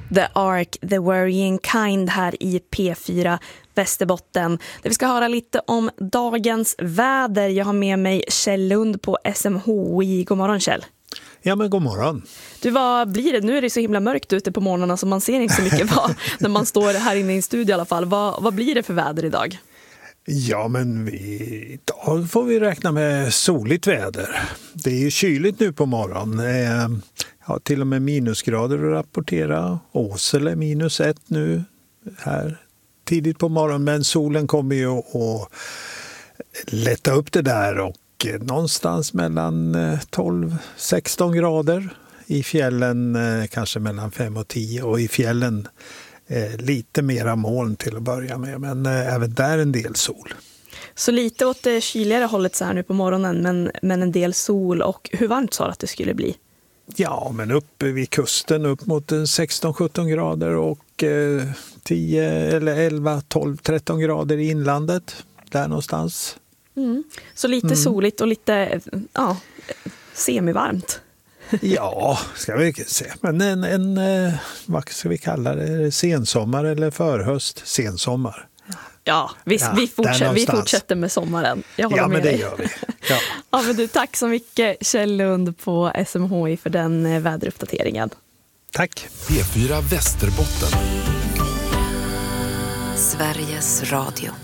The Ark, The Worrying Kind här i P4 Västerbotten. Där vi ska höra lite om dagens väder. Jag har med mig Kjell Lund på SMHI. God morgon Kjell. Ja men god morgon. Du, vad blir det? Nu är det så himla mörkt ute på morgnarna så man ser inte så mycket när man står här inne i en studio i alla fall. Vad blir det för väder idag? Ja men idag får vi räkna med soligt väder. Det är ju kyligt nu på morgonen. Ja, till och med minusgrader att rapportera. Åsele är -1 nu här tidigt på morgonen. Men solen kommer ju att lätta upp det där och någonstans mellan 12-16 grader. I fjällen kanske mellan 5 och 10 och i fjällen lite mera moln till att börja med. Men även där en del sol. Så lite åt det kyligare hållet så här nu på morgonen men en del sol. Och hur varmt sa du att det skulle bli? Ja, men uppe vid kusten upp mot 16-17 grader och 10 eller 11, 12, 13 grader i inlandet. Där någonstans. Så lite soligt och lite semivarmt. Ja, ska vi se. Men vad ska vi kalla det? Sensommar eller förhöst? Sensommar. Ja, vi fortsätter med sommaren. Jag håller med men det dig. gör vi. Ja, men du, tack så mycket Kjell Lund på SMHI för den väderuppdateringen. Tack. P4 Västerbotten. Sveriges Radio.